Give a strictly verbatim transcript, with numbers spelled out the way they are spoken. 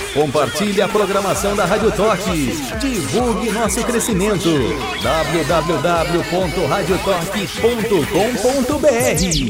Compartilhe a programação da Rádio Toque. Divulgue nosso crescimento. w w w ponto radio toque ponto com ponto b r